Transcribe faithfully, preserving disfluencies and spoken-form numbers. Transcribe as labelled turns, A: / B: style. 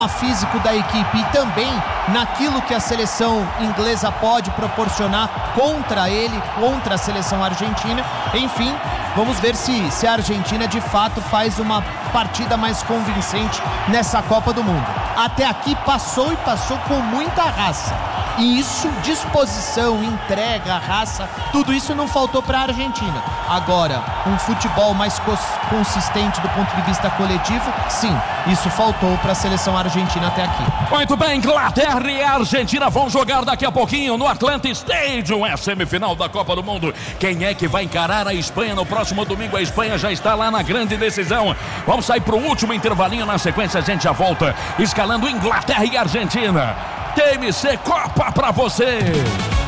A: físico da equipe e também naquilo que a seleção inglesa pode proporcionar contra ele, contra a seleção argentina. Enfim, vamos ver se, se a Argentina de fato faz uma partida mais convincente nessa Copa do Mundo. Até aqui passou e passou com muita raça. E isso, disposição, entrega, raça, tudo isso não faltou para a Argentina. Agora, um futebol mais consistente do ponto de vista coletivo, sim, isso faltou para a seleção argentina até aqui.
B: Muito bem, Inglaterra e Argentina vão jogar daqui a pouquinho no Atlanta Stadium, é a semifinal da Copa do Mundo. Quem é que vai encarar a Espanha no próximo domingo? A Espanha já está lá na grande decisão. Vamos sair para o último intervalinho, na sequência a gente já volta escalando Inglaterra e Argentina. T M C Copa pra você.